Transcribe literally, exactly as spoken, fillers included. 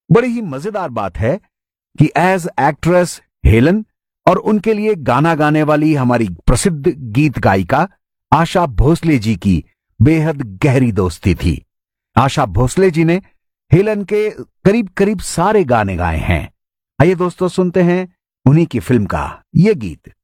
बड़ी ही मजेदार बात है कि एज एक्ट्रेस हेलन और उनके लिए गाना गाने वाली हमारी प्रसिद्ध गीत गायिका आशा भोसले जी की बेहद गहरी दोस्ती थी। आशा भोसले जी ने हेलन के करीब करीब सारे गाने गाए हैं। आइए दोस्तों, सुनते हैं उन्हीं की फिल्म का ये गीत।